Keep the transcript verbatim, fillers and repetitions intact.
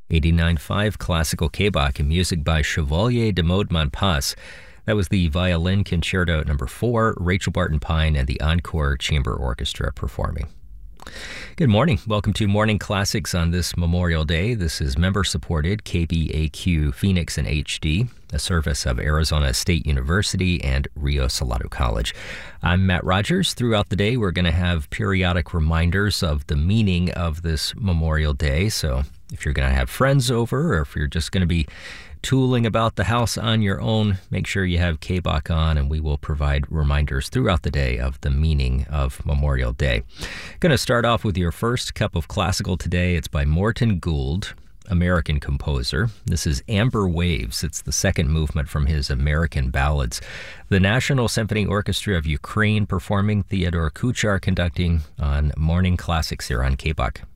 eighty-nine point five Classical K-Bach and music by Chevalier de Mode Monpas. That was the Violin Concerto number four, Rachel Barton Pine and the Encore Chamber Orchestra performing. Good morning. Welcome to Morning Classics on this Memorial Day. This is member-supported K B A Q Phoenix and H D, a service of Arizona State University and Rio Salado College. I'm Matt Rogers. Throughout the day, we're going to have periodic reminders of the meaning of this Memorial Day. So if you're going to have friends over, or if you're just going to be tooling about the house on your own, make sure you have K-Bach on, and we will provide reminders throughout the day of the meaning of Memorial Day. Going to start off with your first cup of classical today. It's by Morton Gould, American composer. This is Amber Waves. It's the second movement from his American Ballads. The National Symphony Orchestra of Ukraine performing, Theodore Kuchar conducting on Morning Classics here on K-Bach.